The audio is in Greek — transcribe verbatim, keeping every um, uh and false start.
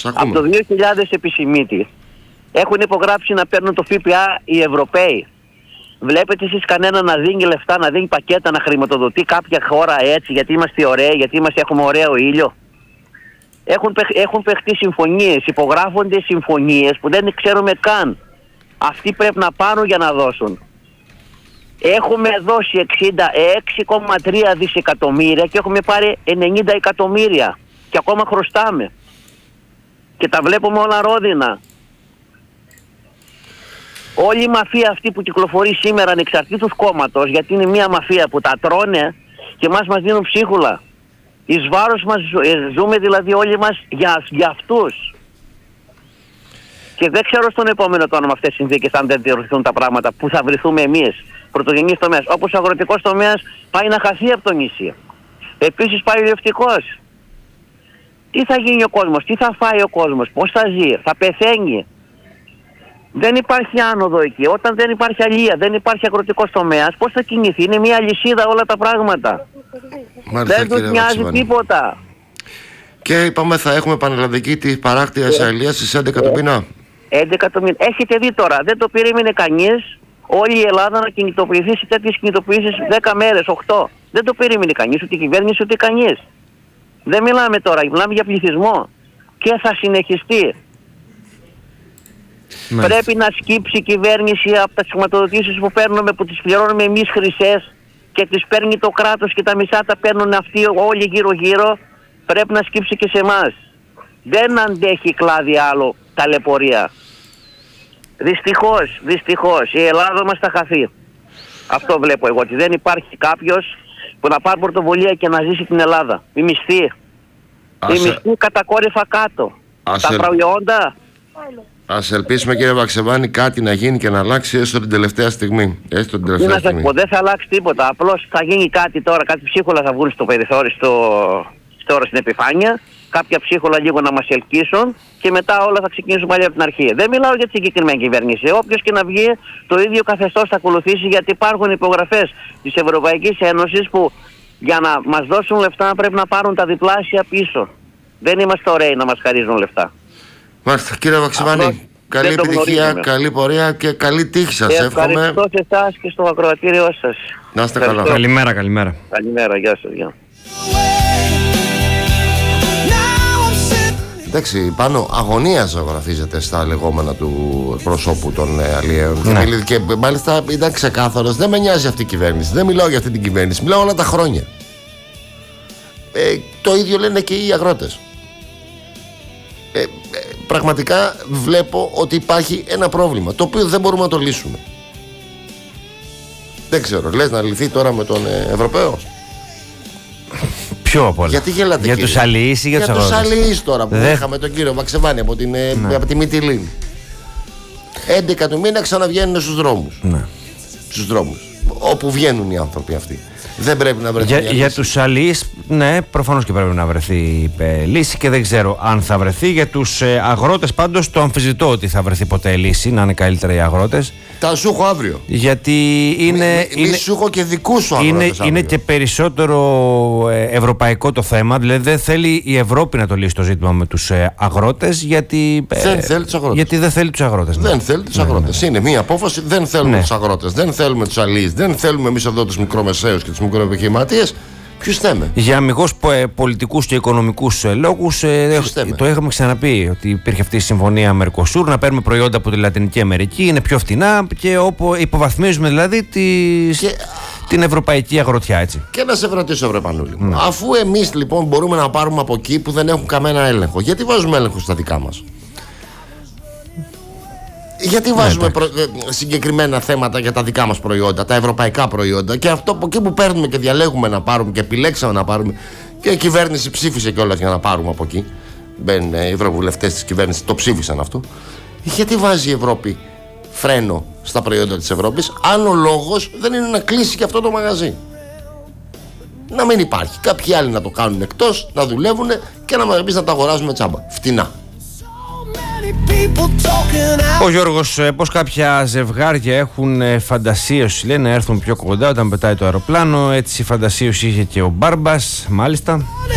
Από το δύο χιλιάδες επισημήτη έχουν υπογράψει να παίρνουν το ΦΠΑ οι Ευρωπαίοι. Βλέπετε εσείς κανένα να δίνει λεφτά, να δίνει πακέτα, να χρηματοδοτεί κάποια χώρα έτσι, γιατί είμαστε ωραίοι, γιατί είμαστε, έχουμε ωραίο ήλιο? Έχουν, έχουν παιχτεί συμφωνίες, υπογράφονται συμφωνίες που δεν ξέρουμε καν. Αυτοί πρέπει να πάρουν για να δώσουν. Έχουμε δώσει εξήντα έξι κόμμα τρία δισεκατομμύρια και έχουμε πάρει ενενήντα εκατομμύρια και ακόμα χρωστάμε. Και τα βλέπουμε όλα ρόδινα. Όλη η μαφία αυτή που κυκλοφορεί σήμερα ανεξαρτήτως κόμματος, γιατί είναι μια μαφία που τα τρώνε και μας μας δίνουν ψίχουλα. Εις βάρος μας ζούμε δηλαδή όλοι μας για, για αυτούς. Και δεν ξέρω στον επόμενο τόνο με αυτές τις συνθήκες, αν δεν διορθωθούν τα πράγματα, που θα βρεθούμε εμείς. Πρωτογενής τομέας, όπως ο αγροτικός τομέας πάει να χαθεί από το νησί. Επίσης πάει ο λευτικός. Τι θα γίνει ο κόσμος, τι θα φάει ο κόσμος, πώς θα ζει, θα πεθαίνει. Δεν υπάρχει άνοδο εκεί. Όταν δεν υπάρχει αλεία, δεν υπάρχει αγροτικός τομέας, πώς θα κινηθεί? Είναι μια αλυσίδα όλα τα πράγματα. Μάλιστα, δεν τους νοιάζει τίποτα. Και είπαμε θα έχουμε πανελλαδική τη παράκτεια ε, αλίας στις έντεκα του μήνα. έντεκα του μήνα. Έχετε δει τώρα, δεν το περίμενε κανείς όλη η Ελλάδα να κινητοποιηθεί σε τέτοιες κινητοποιήσεις δέκα μέρες, οκτώ. Δεν το περίμενε κανείς, ούτε η κυβέρνηση ούτε κανείς. Δεν μιλάμε τώρα, μιλάμε για πληθυσμό. Και θα συνεχιστεί. Ναι. Πρέπει να σκύψει η κυβέρνηση από τις χρηματοδοτήσεις που παίρνουμε, που τις πληρώνουμε εμείς χρυσές και τις παίρνει το κράτος και τα μισά τα παίρνουν αυτοί όλοι γύρω γύρω. Πρέπει να σκύψει και σε εμάς. Δεν αντέχει κλάδι άλλο ταλαιπωρία. Δυστυχώς, δυστυχώς η Ελλάδα μας θα χαθεί. Αυτό βλέπω εγώ, ότι δεν υπάρχει κάποιος που να πάρει πρωτοβουλία και να ζήσει την Ελλάδα. Η μισθή. Η μισθή κατακόρυφα κάτω. Ας τα ελ... προϊόντα. Ας ελπίσουμε, κύριε Βαξεβάνη, κάτι να γίνει και να αλλάξει έστω την τελευταία στιγμή. Έστω την τελευταία στιγμή. Πω, δεν θα αλλάξει τίποτα. Απλώς θα γίνει κάτι τώρα, κάτι ψίχουλα θα βγουν στο περιθώριο, στο, στο, στην επιφάνεια. Κάποια ψίχουλα λίγο να μας ελκύσουν και μετά όλα θα ξεκινήσουν πάλι από την αρχή. Δεν μιλάω για τη συγκεκριμένη κυβέρνηση. Όποιος και να βγει, το ίδιο καθεστώς θα ακολουθήσει, γιατί υπάρχουν υπογραφές της Ευρωπαϊκής Ένωσης που για να μας δώσουν λεφτά πρέπει να πάρουν τα διπλάσια πίσω. Δεν είμαστε ωραίοι να μας χαρίζουν λεφτά. Μάλιστα, κύριε Βαξεβάνη, καλή επιτυχία, καλή πορεία και καλή τύχη σας. Εύχομαι. Ευχαριστώ σε εσάς και στο ακροατήριό σας. Να είστε καλά. Καλημέρα, καλημέρα. Καλημέρα, γεια σας. Γεια. Εντάξει, πάνω αγωνία ζωγραφίζεται στα λεγόμενα του προσώπου των ε, αλλιέων. Ναι. Και μάλιστα ήταν ξεκάθαρος, δεν με νοιάζει αυτή η κυβέρνηση. Δεν μιλάω για αυτή την κυβέρνηση, μιλάω όλα τα χρόνια. Ε, το ίδιο λένε και οι αγρότες. Ε, ε, πραγματικά βλέπω ότι υπάρχει ένα πρόβλημα το οποίο δεν μπορούμε να το λύσουμε. Δεν ξέρω, λες να λυθεί τώρα με τον ε, Ευρωπαίο? Ποιο από όλα? Γιατί γελάτε, για τους αλληλείς ή για, για τους αγρότες? Για τους αλληλείς τώρα που Δε... είχαμε τον κύριο Βαξεβάνη από, την, ναι. από τη Μυτιλήνη. έντεκα του μήνα ξαναβγαίνουν στους δρόμους. Ναι. Στους δρόμους. Όπου βγαίνουν οι άνθρωποι αυτοί. Δεν πρέπει να βρεθεί. Για, για τους αλληλείς, ναι, προφανώς και πρέπει να βρεθεί ε, λύση και δεν ξέρω αν θα βρεθεί. Για τους ε, αγρότες πάντως το αμφισβητώ ότι θα βρεθεί ποτέ λύση, να είναι καλύτερα οι αγρότες. Τα σου έχω αύριο. Γιατί είναι. Μη, μη, μη σου έχω και δικούς σου αγρότες. Είναι, είναι και περισσότερο ε, ευρωπαϊκό το θέμα. Δηλαδή δεν θέλει η Ευρώπη να το λύσει το ζήτημα με τους ε, αγρότες. Γιατί, ε, δεν θέλει τους αγρότες. Γιατί δεν θέλει τους αγρότες. Ναι. Δεν θέλει τους ναι, αγρότες. Ναι, ναι. Είναι μία απόφαση. Δεν θέλουμε ναι. τους αγρότες. Δεν θέλουμε τους αλληλείς. Δεν θέλουμε εμείς εδώ τους μικρομεσαίους και τους μικροεπιχειρηματίες. Ποιους θέμε? Για αμυγός πολιτικούς και οικονομικούς λόγους, ε, το είχαμε ξαναπεί ότι υπήρχε αυτή η συμφωνία Μερκοσούρ, να παίρνουμε προϊόντα από τη Λατινική Αμερική, είναι πιο φτηνά και όπου υποβαθμίζουμε δηλαδή τις, και... την ευρωπαϊκή αγροτιά, έτσι. Και να σε ρωτήσω, βρε Πανούλη, ναι. αφού εμείς λοιπόν μπορούμε να πάρουμε από εκεί που δεν έχουν κανένα έλεγχο, γιατί βάζουμε έλεγχο στα δικά μας? Γιατί βάζουμε ναι, προ... συγκεκριμένα θέματα για τα δικά μας προϊόντα, τα ευρωπαϊκά προϊόντα, και αυτό από εκεί που παίρνουμε και διαλέγουμε να πάρουμε και επιλέξαμε να πάρουμε, και η κυβέρνηση ψήφισε κιόλας για να πάρουμε από εκεί. Μπαίνουν οι ευρωβουλευτές της κυβέρνησης, το ψήφισαν αυτό. Γιατί βάζει η Ευρώπη φρένο στα προϊόντα της Ευρώπης, αν ο λόγος δεν είναι να κλείσει και αυτό το μαγαζί? Να μην υπάρχει. Κάποιοι άλλοι να το κάνουν εκτός, να δουλεύουν και να εμείς να τα αγοράζουμε τσάμπα. Φτηνά. Ο Γιώργος, πως κάποια ζευγάρια έχουν φαντασίωση, λέει, να έρθουν πιο κοντά όταν πετάει το αεροπλάνο. Έτσι φαντασίωση είχε και ο Μπάρμπας, μάλιστα.